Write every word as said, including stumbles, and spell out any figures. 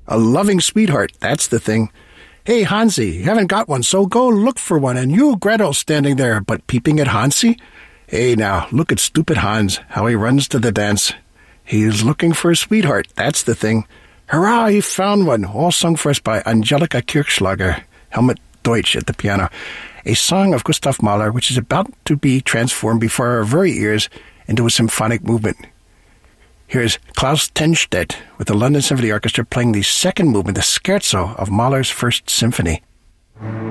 A loving sweetheart, that's the thing. Hey, Hansi, you haven't got one, so go look for one. And you, Gretel, standing there, but peeping at Hansi? Hey, now, look at stupid Hans, how he runs to the dance. He's looking for a sweetheart, that's the thing. Hurrah, he found one, all sung for us by Angelika Kirchschlager, Helmut Deutsch at the piano. A song of Gustav Mahler, which is about to be transformed before our very ears into a symphonic movement. Here's Klaus Tenstedt with the London Symphony Orchestra playing the second movement, the scherzo of Mahler's First Symphony.